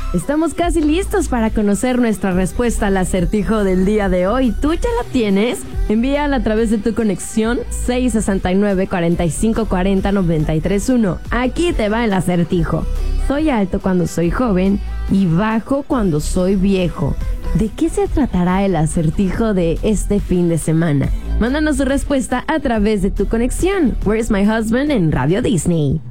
Estamos casi listos para conocer nuestra respuesta al acertijo del día de hoy. ¿Tú ya la tienes? Envíala a través de tu conexión 669-4540-931. Aquí te va el acertijo. Soy alto cuando soy joven y bajo cuando soy viejo. ¿De qué se tratará el acertijo de este fin de semana? Mándanos tu respuesta a través de tu conexión. Where's My Husband en Radio Disney.